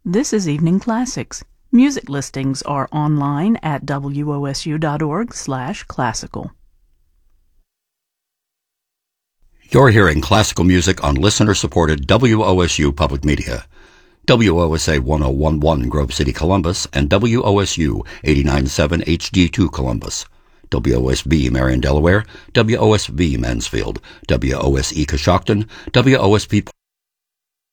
This is Evening Classics. Music listings are online at wosu.org/classical. You're hearing classical music on listener-supported WOSU Public Media. WOSA 1011 Grove City, Columbus, and WOSU 89.7 HD2 Columbus. WOSB Marion, Delaware, WOSV Mansfield, WOSE Coshocton, WOSP